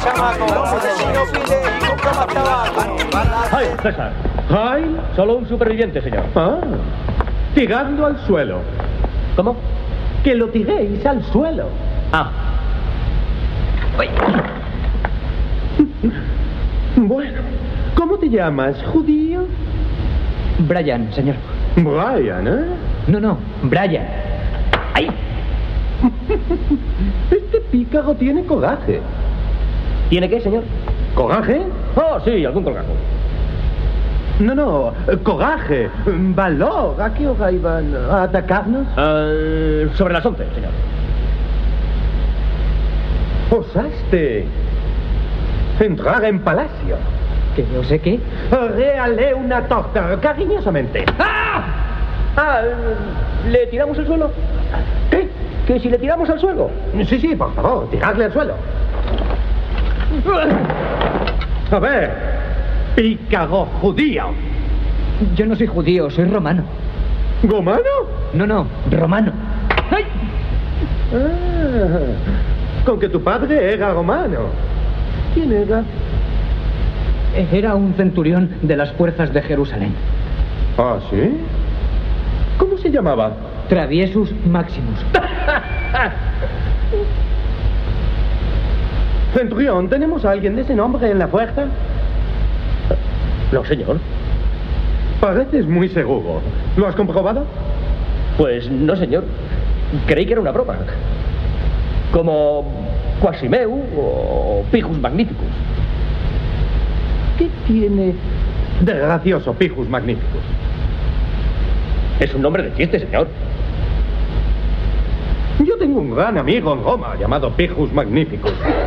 chamaco. Si no pide y compra más tabaco. ¡Ay, César! ¡Ay! Solo un superviviente, señor. Ah, tirando al suelo. ¿Cómo? Que lo tiréis al suelo. Ah. Uy. Bueno, ¿cómo te llamas, judío? Brian, señor. Brian, ¿eh? No, Brian. ¡Ay! Este pícaro tiene coraje. ¿Tiene qué, señor? ¿Coraje? Oh, sí, algún colgajo. No, coraje, valor. ¿A qué hora iban a atacarnos? Sobre las 11, señor. Osaste entrar en palacio. ¿Que yo sé qué? Réale una torta, cariñosamente. ¿Le tiramos al suelo? ¿Qué? ¿Que si le tiramos al suelo? Sí, por favor, tiradle al suelo. A ver, pícaro judío. Yo no soy judío, soy romano. ¿Romano? No, romano. ¡Ay! Con que tu padre era romano. ¿Quién era? Era un centurión de las fuerzas de Jerusalén. ¿Ah, sí? ¿Cómo se llamaba? Traviesus Maximus. Centurión, ¿tenemos a alguien de ese nombre en la fuerza? No, señor. Pareces muy seguro. ¿Lo has comprobado? Pues no, señor. Creí que era una broma. Como Quasimeu o Pijus Magnificus. ¿Qué tiene de gracioso Pijus Magnificus? Es un nombre de chiste, señor. Yo tengo un gran amigo en Roma llamado Pijus Magnificus.